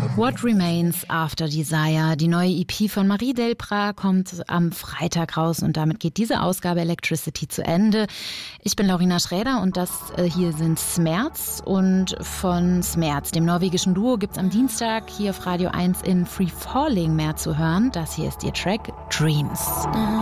What Remains After Desire. Die neue EP von Marie Delprat kommt am Freitag raus und damit geht diese Ausgabe Electricity zu Ende. Ich bin Laurina Schräder und das hier sind Smerz. Und von Smerz, dem norwegischen Duo, gibt's am Dienstag hier auf Radio 1 in Free Falling mehr zu hören. Das hier ist ihr Track Dreams.